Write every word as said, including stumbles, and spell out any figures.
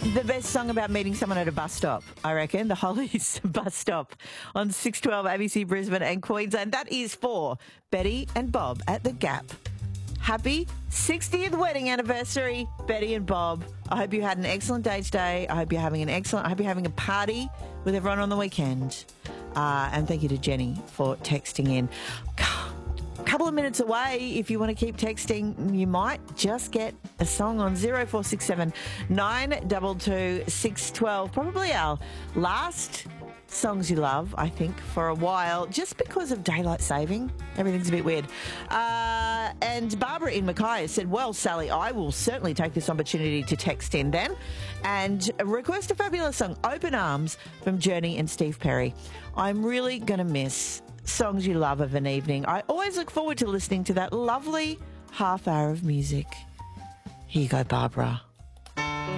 The best song about meeting someone at a bus stop, I reckon. The Hollies bus stop on six twelve A B C Brisbane and Queensland. That is for Betty and Bob at the Gap. Happy sixtieth wedding anniversary, Betty and Bob. I hope you had an excellent day today. I hope you're having an excellent, I hope you're having a party with everyone on the weekend. Uh, and thank you to Jenny for texting in. A couple of minutes away, if you want to keep texting, you might just get a song on zero four six seven nine two two six one two. Probably our last songs you love, I think, for a while, just because of daylight saving. Everything's a bit weird. Uh, and Barbara in Mackay said, well, Sally, I will certainly take this opportunity to text in then and request a fabulous song, Open Arms, from Journey and Steve Perry. I'm really going to miss songs you love of an evening. I always look forward to listening to that lovely half hour of music. Here you go, Barbara.